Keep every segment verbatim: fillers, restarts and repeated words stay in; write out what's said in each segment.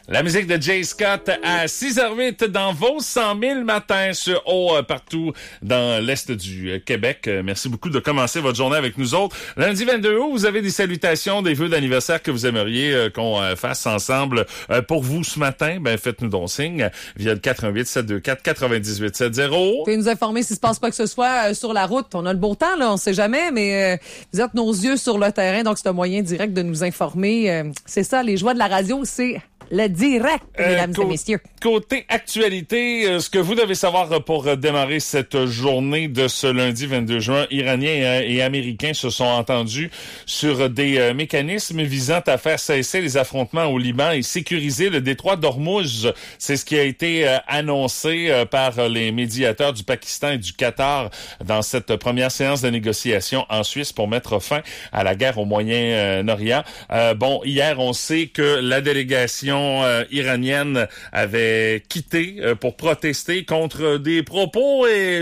La musique de Jay Scott à six heures huit dans vos cent mille matins sur haut partout dans l'est du Québec. Merci beaucoup de commencer votre journée avec nous autres. Lundi vingt-deux août, vous avez des salutations, des vœux d'anniversaire que vous aimeriez euh, qu'on euh, fasse ensemble euh, pour vous ce matin. Ben faites-nous donc signe via le quatre un huit sept deux quatre neuf huit sept zéro. Vous pouvez nous informer s'il se passe quoi que ce soit euh, sur la route. On a le beau temps, là, on sait jamais, mais euh, vous êtes nos yeux sur le terrain, donc c'est un moyen direct de nous informer. Euh, c'est ça, les joies de la radio, c'est le direct, mesdames euh, et messieurs. Côté actualité, euh, ce que vous devez savoir pour euh, démarrer cette journée de ce lundi vingt-deux juin, Iraniens et, et Américains se sont entendus sur des euh, mécanismes visant à faire cesser les affrontements au Liban et sécuriser le détroit d'Ormuz. C'est ce qui a été euh, annoncé euh, par les médiateurs du Pakistan et du Qatar dans cette première séance de négociation en Suisse pour mettre fin à la guerre au Moyen-Orient. Euh, bon, hier, on sait que la délégation Euh, iranienne avait quitté euh, pour protester contre des propos et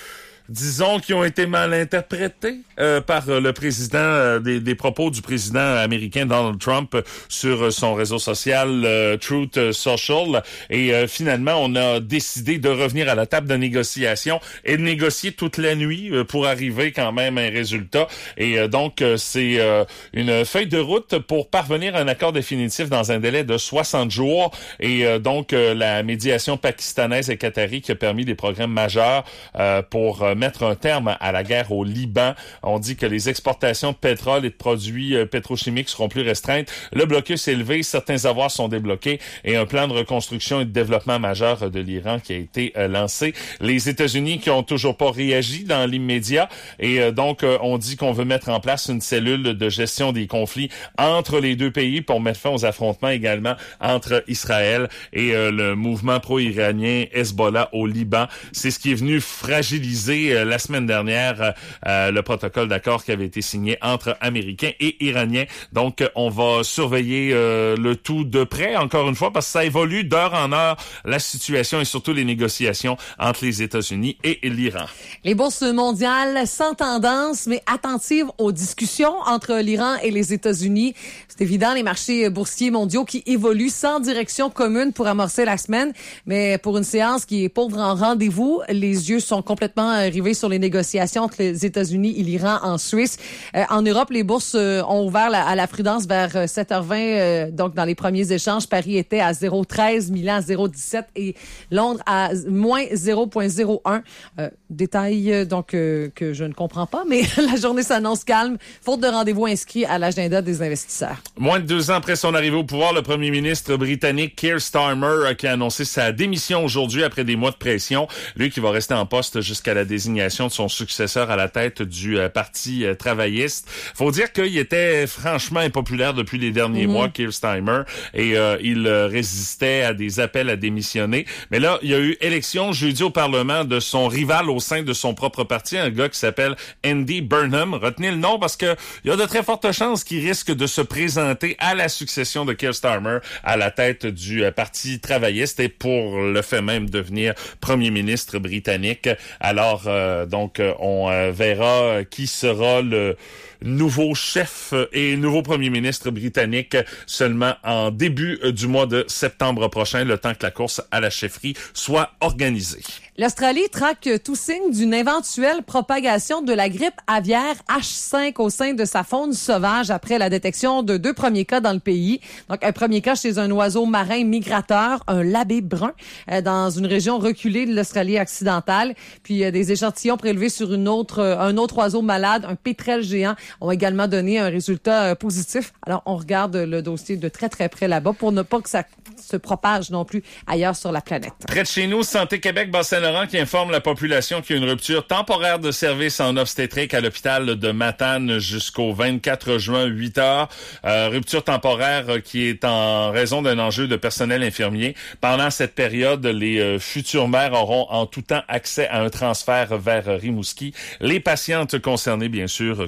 disons qui ont été mal interprétés euh, par euh, le président, euh, des, des propos du président américain Donald Trump sur euh, son réseau social euh, Truth Social. Et euh, finalement, on a décidé de revenir à la table de négociation et de négocier toute la nuit euh, pour arriver quand même à un résultat. Et euh, donc, euh, c'est euh, une feuille de route pour parvenir à un accord définitif dans un délai de soixante jours. Et euh, donc, euh, la médiation pakistanaise et qatari qui a permis des progrès majeurs euh, pour euh, mettre un terme à la guerre au Liban. On dit que les exportations de pétrole et de produits euh, pétrochimiques seront plus restreintes. Le blocus est levé, certains avoirs sont débloqués et un plan de reconstruction et de développement majeur de l'Iran qui a été euh, lancé. Les États-Unis qui ont toujours pas réagi dans l'immédiat et euh, donc euh, on dit qu'on veut mettre en place une cellule de gestion des conflits entre les deux pays pour mettre fin aux affrontements également entre Israël et euh, le mouvement pro-iranien Hezbollah au Liban. C'est ce qui est venu fragiliser la semaine dernière euh, le protocole d'accord qui avait été signé entre Américains et Iraniens. Donc, on va surveiller euh, le tout de près, encore une fois, parce que ça évolue d'heure en heure, la situation et surtout les négociations entre les États-Unis et l'Iran. Les bourses mondiales sans tendance, mais attentives aux discussions entre l'Iran et les États-Unis. C'est évident, les marchés boursiers mondiaux qui évoluent sans direction commune pour amorcer la semaine, mais pour une séance qui est pauvre en rendez-vous, les yeux sont complètement arrivé sur les négociations entre les États-Unis et l'Iran en Suisse. Euh, en Europe, les bourses euh, ont ouvert la, à la prudence vers sept heures vingt. Euh, donc, dans les premiers échanges, Paris était à zéro virgule treize, Milan à zéro virgule dix-sept et Londres à moins zéro virgule zéro un. Euh, détail euh, donc euh, que je ne comprends pas, mais la journée s'annonce calme, faute de rendez-vous inscrits à l'agenda des investisseurs. Moins de deux ans après son arrivée au pouvoir, le premier ministre britannique Keir Starmer euh, qui a annoncé sa démission aujourd'hui après des mois de pression. Lui qui va rester en poste jusqu'à la désignation de son successeur à la tête du euh, Parti euh, travailliste. Faut dire qu'il était franchement impopulaire depuis les derniers mm-hmm. mois, Keir Starmer, et euh, il euh, résistait à des appels à démissionner. Mais là, il y a eu élection jeudi au Parlement de son rival au sein de son propre parti, un gars qui s'appelle Andy Burnham. Retenez le nom parce que il y a de très fortes chances qu'il risque de se présenter à la succession de Keir Starmer à la tête du euh, Parti travailliste et pour le fait même devenir premier ministre britannique. Alors, euh, donc, euh, on euh, verra qui sera le nouveau chef et nouveau premier ministre britannique seulement en début du mois de septembre prochain, le temps que la course à la chefferie soit organisée. L'Australie traque tout signe d'une éventuelle propagation de la grippe aviaire H cinq au sein de sa faune sauvage après la détection de deux premiers cas dans le pays. Donc, un premier cas chez un oiseau marin migrateur, un labé brun, euh, dans une région reculée de l'Australie occidentale. Puis, euh, des échantillons prélevés sur une autre, euh, un autre oiseau malade, un pétrel géant, ont également donné un résultat euh, positif. Alors, on regarde le dossier de très, très près là-bas pour ne pas que ça se propage non plus ailleurs sur la planète. Près de chez nous, Santé Québec Bas-Saint-Laurent qui informe la population qu'il y a une rupture temporaire de service en obstétrique à l'hôpital de Matane jusqu'au vingt-quatre juin, huit heures. Euh, rupture temporaire qui est en raison d'un enjeu de personnel infirmier. Pendant cette période, les euh, futures mères auront en tout temps accès à un transfert vers Rimouski. Les patientes concernées, bien sûr, qui ont été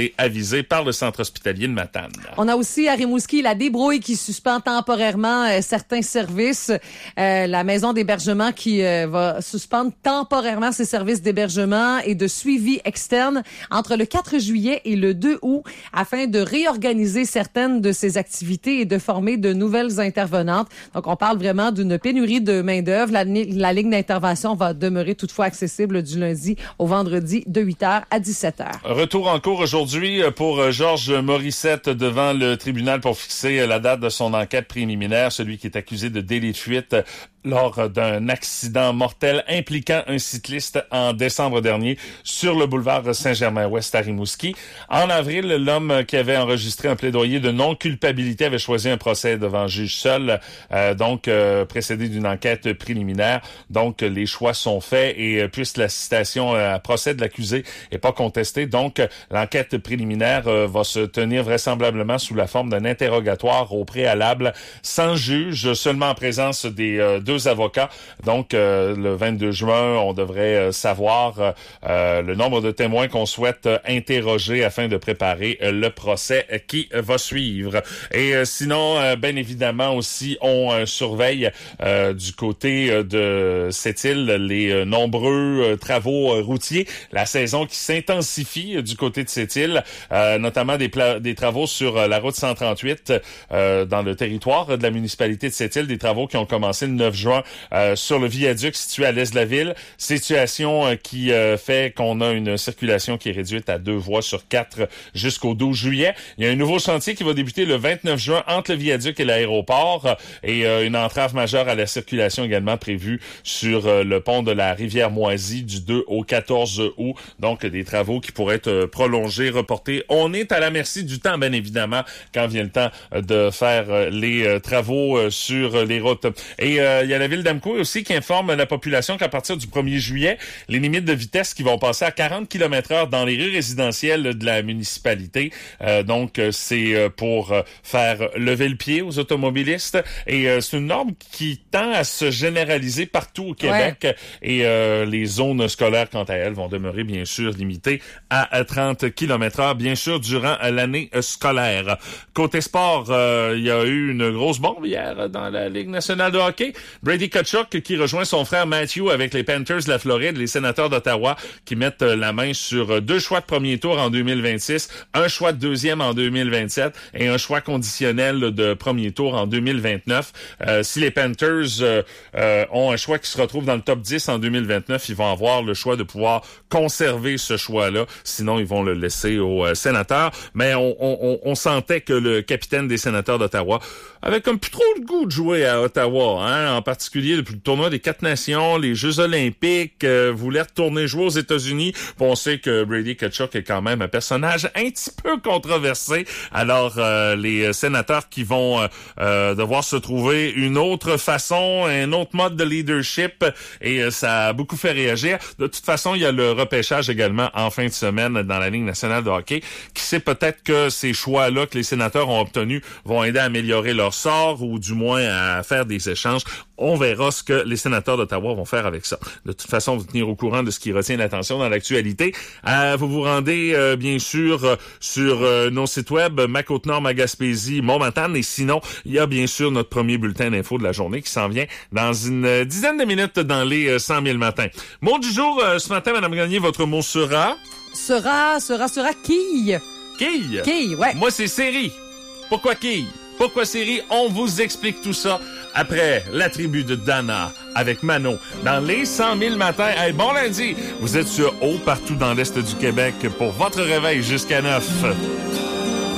été avisés par le centre hospitalier de Matane. On a aussi à Rimouski la débrouille qui suspend temporairement euh, certains services. Euh, la maison d'hébergement qui euh, va suspendre temporairement ses services d'hébergement et de suivi externe entre le quatre juillet et le deux août afin de réorganiser certaines de ses activités et de former de nouvelles intervenantes. Donc, on parle vraiment d'une pénurie de main-d'œuvre. La, la ligne d'intervention va demeurer toutefois accessible du lundi au vendredi de huit heures à dix-sept heures. Retour en cours aujourd'hui pour Georges Morissette devant le tribunal pour fixer la date de son enquête préliminaire, celui qui est accusé de délit de fuite lors d'un accident mortel impliquant un cycliste en décembre dernier sur le boulevard Saint-Germain-Ouest à Rimouski. En avril, l'homme qui avait enregistré un plaidoyer de non-culpabilité avait choisi un procès devant juge seul, euh, donc euh, précédé d'une enquête préliminaire. Donc, les choix sont faits et euh, puisque la citation à procès de l'accusé n'est pas contestée, donc l'enquête préliminaire euh, va se tenir vraisemblablement sous la forme d'un interrogatoire au préalable sans juge, seulement en présence des euh, deux avocats. Donc, euh, le vingt-deux juin, on devrait euh, savoir euh, le nombre de témoins qu'on souhaite euh, interroger afin de préparer euh, le procès euh, qui euh, va suivre. Et euh, sinon, euh, bien évidemment aussi, on euh, surveille euh, du côté euh, de Sept-Îles les euh, nombreux euh, travaux euh, routiers. La saison qui s'intensifie euh, du côté de Sept-Îles, euh, notamment des, pla- des travaux sur euh, la route cent trente-huit euh, dans le territoire de la municipalité de Sept-Îles, des travaux qui ont commencé le neuf juin Euh, sur le viaduc situé à l'est de la ville. Situation euh, qui euh, fait qu'on a une circulation qui est réduite à deux voies sur quatre jusqu'au douze juillet. Il y a un nouveau chantier qui va débuter le vingt-neuf juin entre le viaduc et l'aéroport euh, et euh, une entrave majeure à la circulation également prévue sur euh, le pont de la rivière Moisy du deux au quatorze août. Donc, des travaux qui pourraient être euh, prolongés, reportés. On est à la merci du temps, bien évidemment, quand vient le temps euh, de faire euh, les euh, travaux euh, sur euh, les routes. Et euh, il y a la ville d'Amqui aussi qui informe la population qu'à partir du premier juillet, les limites de vitesse qui vont passer à quarante kilomètres heure dans les rues résidentielles de la municipalité. Euh, donc, c'est pour faire lever le pied aux automobilistes. Et euh, c'est une norme qui tend à se généraliser partout au Québec. Ouais. Et euh, les zones scolaires, quant à elles, vont demeurer bien sûr limitées à trente kilomètres heure, bien sûr, durant l'année scolaire. Côté sport, euh, il y a eu une grosse bombe hier dans la Ligue nationale de hockey. Brady Tkachuk qui rejoint son frère Matthew avec les Panthers de la Floride, les Sénateurs d'Ottawa qui mettent la main sur deux choix de premier tour en deux mille vingt-six, un choix de deuxième en deux mille vingt-sept et un choix conditionnel de premier tour en deux mille vingt-neuf. Euh, si les Panthers euh, euh, ont un choix qui se retrouve dans le top dix en deux mille vingt-neuf, ils vont avoir le choix de pouvoir conserver ce choix-là. Sinon, ils vont le laisser aux euh, Sénateurs. Mais on, on, on sentait que le capitaine des Sénateurs d'Ottawa avait comme plus trop le goût de jouer à Ottawa, hein, en particulier depuis le tournoi des quatre nations, les Jeux olympiques, euh, voulait retourner jouer aux États-Unis. Bon, on sait que Brady Tkachuk est quand même un personnage un petit peu controversé. Alors, euh, les sénateurs qui vont euh, euh, devoir se trouver une autre façon, un autre mode de leadership, et euh, ça a beaucoup fait réagir. De toute façon, il y a le repêchage également en fin de semaine dans la Ligue nationale de hockey. Qui sait, peut-être que ces choix-là que les sénateurs ont obtenus vont aider à améliorer leur sort ou du moins à faire des échanges. On verra ce que les sénateurs d'Ottawa vont faire avec ça. De toute façon, vous tenir au courant de ce qui retient l'attention dans l'actualité. Euh, vous vous rendez, euh, bien sûr, euh, sur euh, nos sites web, Ma-Côte-Nord, Ma-Gaspésie, Mont-Matane. Et sinon, il y a bien sûr notre premier bulletin d'info de la journée qui s'en vient dans une euh, dizaine de minutes dans les euh, cent mille matins. Mot du jour, euh, ce matin, Madame Gagné, votre mot sera... Sera, sera, sera quille. Quille? Quille, ouais. Moi, c'est série. Pourquoi quille? Pourquoi série? On vous explique tout ça après la tribu de Dana avec Manon dans les cent mille matins. Hey, bon lundi! Vous êtes sur Haut partout dans l'Est du Québec pour votre réveil jusqu'à neuf.